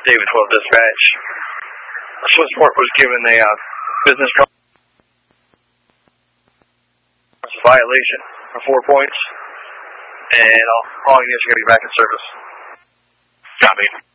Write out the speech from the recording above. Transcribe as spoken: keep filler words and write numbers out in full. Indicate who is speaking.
Speaker 1: David twelve Dispatch. Swissport was given a uh, business violation for four points, and I'll call you guys to get back in service.
Speaker 2: Copy.